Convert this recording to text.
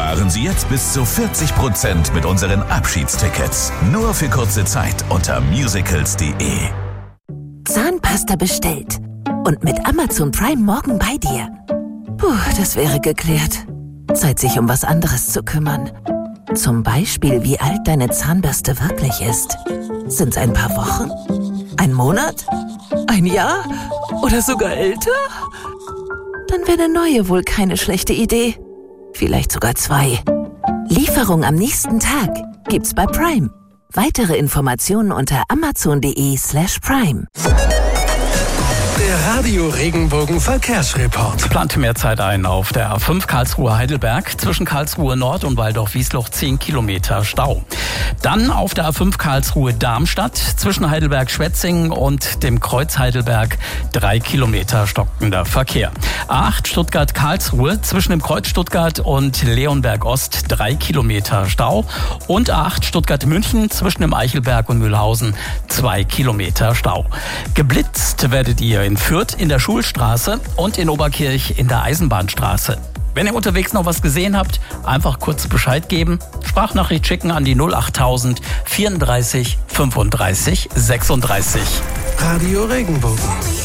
Sparen Sie jetzt bis zu 40% mit unseren Abschiedstickets. Nur für kurze Zeit unter musicals.de. Zahnpasta bestellt. Und mit Amazon Prime morgen bei dir. Puh, das wäre geklärt. Zeit, sich um was anderes zu kümmern. Zum Beispiel, wie alt deine Zahnbürste wirklich ist. Sind's ein paar Wochen? Ein Monat? Ein Jahr? Oder sogar älter? Dann wäre eine neue wohl keine schlechte Idee. Vielleicht sogar 2. Lieferung am nächsten Tag gibt's bei Prime. Weitere Informationen unter amazon.de/prime. Der Radio Regenbogen Verkehrsreport. Plant mehr Zeit ein auf der A5 Karlsruhe-Heidelberg. Zwischen Karlsruhe Nord und Waldorf-Wiesloch 10 Kilometer Stau. Dann auf der A5 Karlsruhe-Darmstadt. Zwischen Heidelberg-Schwetzingen und dem Kreuz Heidelberg 3 Kilometer stockender Verkehr. A8 Stuttgart-Karlsruhe. Zwischen dem Kreuz Stuttgart und Leonberg-Ost 3 Kilometer Stau. Und A8 Stuttgart-München. Zwischen dem Eichelberg und Mühlhausen 2 Kilometer Stau. Geblitzt werdet ihr in Fürth in der Schulstraße und in Oberkirch in der Eisenbahnstraße. Wenn ihr unterwegs noch was gesehen habt, einfach kurz Bescheid geben. Sprachnachricht schicken an die 08000 34 35 36. Radio Regenbogen.